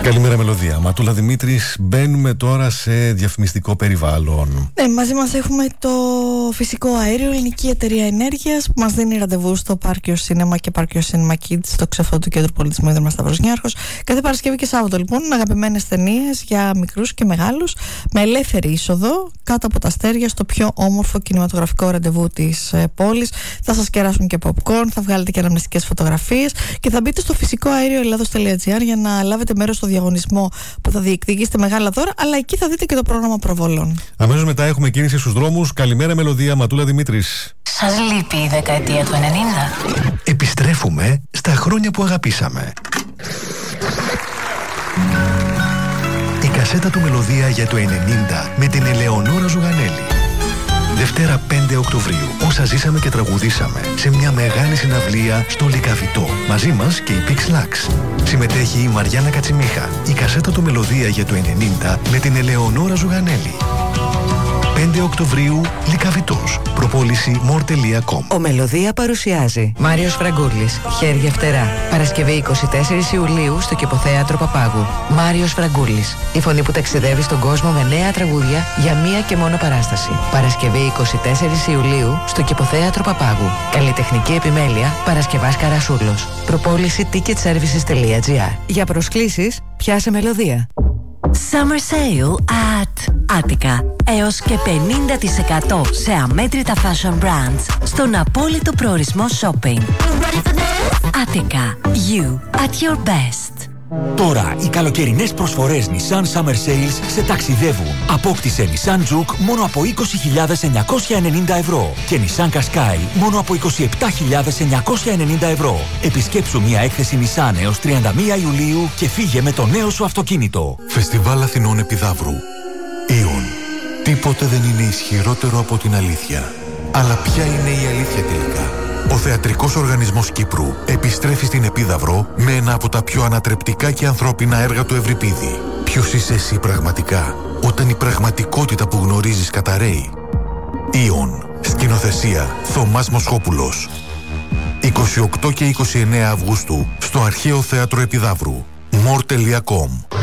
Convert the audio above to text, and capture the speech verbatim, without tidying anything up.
Καλημέρα Μελωδία. Ματούλα Δημήτρης, μπαίνουμε τώρα σε διαφημιστικό περιβάλλον. Ναι, μαζί μας έχουμε το φυσικό αέριο, ελληνική εταιρεία ενέργειας, που μας δίνει ραντεβού στο Πάρκιο Σίνεμα και Πάρκιο Σίνεμα Kids, στο ξεφό του Κέντρου Πολιτισμού Ίδρυμα Σταύρος Νιάρχος. Κάθε Παρασκευή και Σάββατο, λοιπόν, αγαπημένες ταινίες για μικρούς και μεγάλους, με ελεύθερη είσοδο, κάτω από τα αστέρια, στο πιο όμορφο κινηματογραφικό ραντεβού της ε, πόλης. Θα σας κεράσουν και popcorn, θα βγάλετε και αναμνηστικές φωτογραφίες και θα μπείτε στο φυσικό αέριο ελλάδος τελεία τζι άρ για να λάβετε μέρος στο διαγωνισμό που θα διεκδικήσετε μεγάλα δώρα, αλλά εκεί θα δείτε και το πρόγραμμα προβολών. Αμέσως μετά έχουμε κίνηση στους δρόμους. Καλημέρα Μελωδία, Ματούλα Δημήτρης. Σας λείπει η δεκαετία του ενενήντα? Επιστρέφουμε στα χρόνια που αγαπήσαμε. Η κασέτα του Μελωδία για το ενενήντα με την Ελεονόρα Ζουγανέλη. Δευτέρα πέντε Οκτωβρίου, όσα ζήσαμε και τραγουδήσαμε σε μια μεγάλη συναυλία στο Λυκαβητό. Μαζί μας και η Pix Lux. Συμμετέχει η Μαριάννα Κατσιμίχα. Η κασέτα του Μελωδία για το ενενήντα με την Ελεονόρα Ζουγανέλη. πέντε Οκτωβρίου, Λυκαβητός. Προπόληση μορ τελεία κομ. Ο Μελωδία παρουσιάζει Μάριος Φραγκούλης, Χέρια Φτερά. Παρασκευή εικοστή τέταρτη Ιουλίου στο Κηποθέατρο Παπάγου. Μάριος Φραγκούλης, η φωνή που ταξιδεύει στον κόσμο με νέα τραγούδια για μία και μόνο παράσταση. Παρασκευή εικοστή τέταρτη Ιουλίου στο Κηποθέατρο Παπάγου. Καλλιτεχνική επιμέλεια Παρασκευάς Καρασούλος. Προπόληση ticket services τελεία τζι άρ. Για προσκλήσεις, πιάσε Μελωδία. Summer Sale at Attica. Έως και πενήντα τοις εκατό σε αμέτρητα fashion brands στον απόλυτο προορισμό shopping. Attica. You at your best. Τώρα οι καλοκαιρινές προσφορές Nissan Summer Sales σε ταξιδεύουν. Απόκτησε Nissan Juke μόνο από είκοσι χιλιάδες εννιακόσια ενενήντα ευρώ και Nissan Qashqai μόνο από είκοσι επτά χιλιάδες εννιακόσια ενενήντα ευρώ. Επισκέψου μια έκθεση Nissan έως τριάντα μία Ιουλίου και φύγε με το νέο σου αυτοκίνητο. Φεστιβάλ Αθηνών Επιδαύρου. Ιον. Τίποτε δεν είναι ισχυρότερο από την αλήθεια. Αλλά ποια είναι η αλήθεια τελικά? Ο Θεατρικός Οργανισμός Κύπρου επιστρέφει στην Επίδαυρο με ένα από τα πιο ανατρεπτικά και ανθρώπινα έργα του Ευρυπίδη. Ποιος είσαι εσύ πραγματικά, όταν η πραγματικότητα που γνωρίζεις καταραίει? Ιον. Σκηνοθεσία Θωμάς Μοσχόπουλος. είκοσι οκτώ και είκοσι εννέα Αυγούστου στο Αρχαίο Θέατρο Επιδαύρου. μορ τελεία κομ.